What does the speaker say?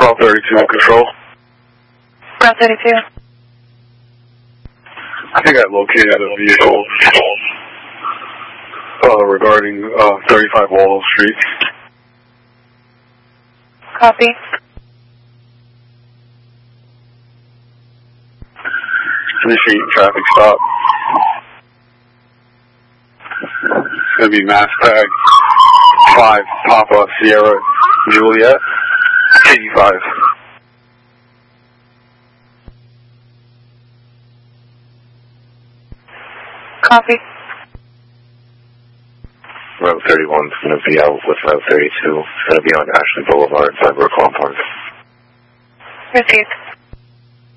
Route 32 in control. Route 32. I think I located a vehicle regarding 35 Wallow Street. Copy. Initiating traffic stop. It's going to be mass tag 5 Papa Sierra Juliet 85. Copy. Route 31 is going to be out with Route 32. It's going to be on Ashley Boulevard by Brooklyn Park. Received.